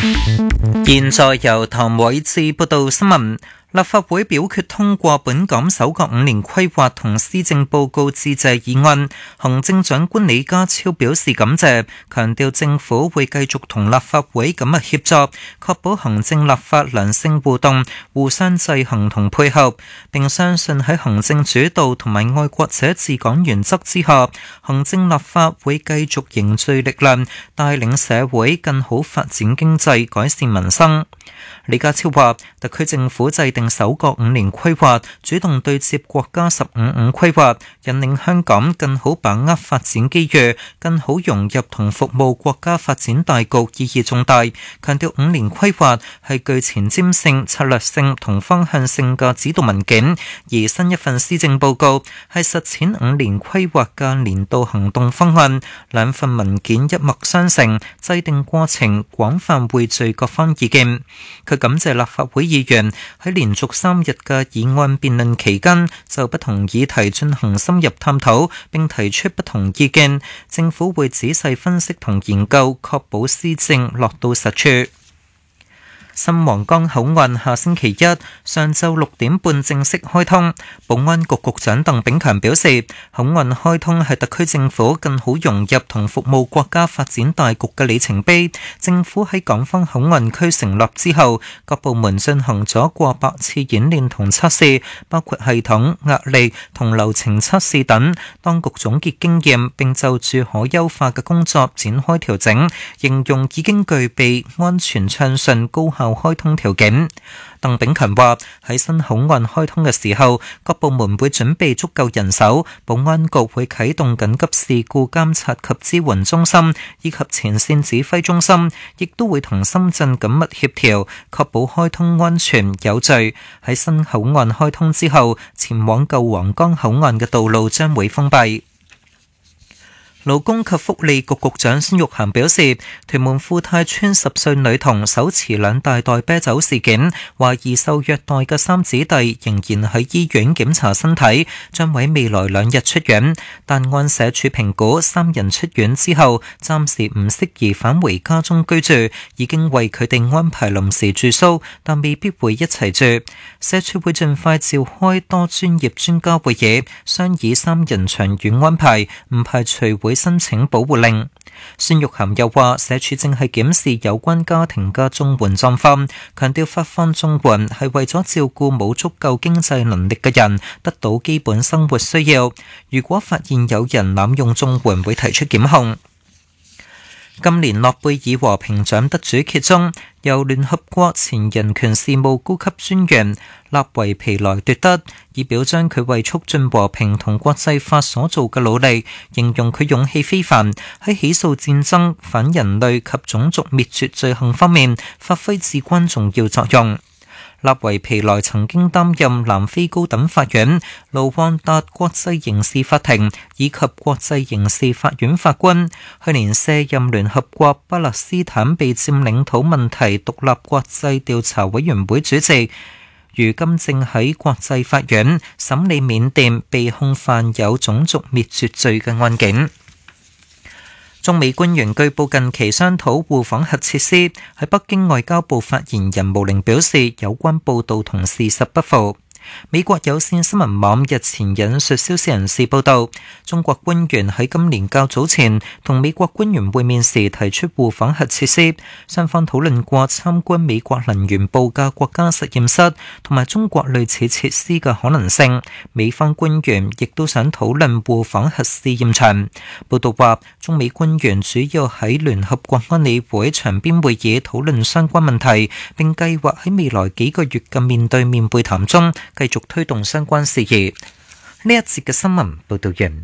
現在由譚偉智報道新聞。立法會表決通過本港首個5年規劃同施政報告致謝議案。行政長官李家超表示感謝，強調政府會繼續同立法會緊密協作，確保行政立法良性互動，互相制衡同配合。並相信喺行政主導同埋愛國者治港原則之下，行政立法會繼續凝聚力量，帶領社會更好發展經濟，改善民生。李家超話，特區政府制定首個5年規劃，主動對接國家15-5規劃，引領香港更好把握發展機遇，更好融入同服務國家發展大局，意義重大。強調5年規劃係具前瞻性、策略性同方向性嘅指導文件，而新一份施政報告係實踐5年規劃嘅年度行動方案。兩份文件一脈相承，制定過程廣泛匯聚各方意見。佢感謝立法會議員喺連續3日嘅議案辯論期間，就不同議題進行深入探討，並提出不同意見。政府會仔細分析同研究，確保施政落到實處。新皇崗口岸下星期一上晝6點半正式開通。保安局局長鄧炳強表示，口岸開通係特區政府更好融入同服務國家發展大局嘅里程碑。政府喺港方口岸區成立之後，各部門進行咗過百次演練同測試，包括系統、壓力同流程測試等。當局總結經驗，並就住可優化嘅工作展開調整，形容已經具備安全暢順、高效開通條件。鄧炳強話，喺新口岸開通嘅時候，各部門會準備足夠人手，保安局會啟動緊急事故監察及支援中心以及前線指揮中心，亦都會同深圳緊密協調，確保開通安全有序。喺新口岸開通之後，前往舊皇崗口岸嘅道路將會封閉。勞工及福利局局長孫玉菡表示，屯門富泰邨10歲女童手持2大袋啤酒事件，懷疑受虐待嘅3姊弟仍然喺醫院檢查身體，將喺未來2日出院。但按社署評估，3人出院之後暫時唔適宜返回家中居住，已經為佢哋安排臨時住宿，但未必會一齊住。社署會盡快召開多專業專家會議，商議3人長遠安排，唔排除會申請保護令。孫玉菡又話，社署正係檢視有關家庭嘅綜援狀況，強調發放綜援係為咗照顧冇足夠經濟能力嘅人得到基本生活需要。如果發現有人濫用綜援，會提出檢控。今年諾貝爾和平獎得主揭盅，由聯合國前人權事務高級專員納維皮萊奪得，以表彰佢為促進和平同國際法所做嘅努力，形容佢勇氣非凡，喺起訴戰爭、反人類及種族滅絕罪行方面發揮至關重要作用。納維皮萊曾經擔任南非高等法院、盧旺達國際刑事法庭以及國際刑事法院法官，去年卸任聯合國巴勒斯坦被佔領土問題獨立國際調查委員會主席，如今正喺國際法院審理緬甸被控犯有種族滅絕罪嘅案件。中美官員據報近期商討互訪核設施。喺北京外交部發言人毛寧表示，有關報導同事實不符。美國有線新聞網日前引述消息人士報道，中國官員喺今年較早前同美國官員會面時提出互訪核設施，雙方討論過參觀美國能源部嘅國家實驗室同埋中國類似設施嘅可能性。美方官員亦都想討論互訪核試驗場。報道話，中美官員主要喺聯合國安理會場邊會議討論相關問題，並計劃喺未來幾個月嘅面對面會談中繼續推動相關事宜。呢一節嘅新聞報道完。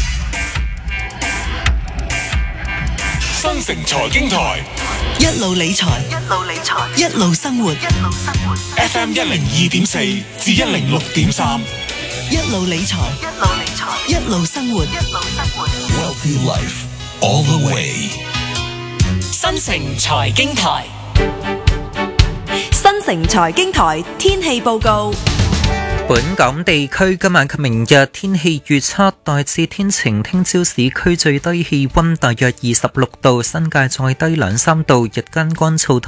新城財經台， 一路理財，一路生活。 FM 102.4至106.3， 一路理財，一路生活。 Wealthy Life all the way。 新城財經台，新城財經台天氣報告。 本港地區今晚及明日天氣預測大致天晴，聽朝市區最低氣溫大約26度，新界再低2-3度，日間乾燥。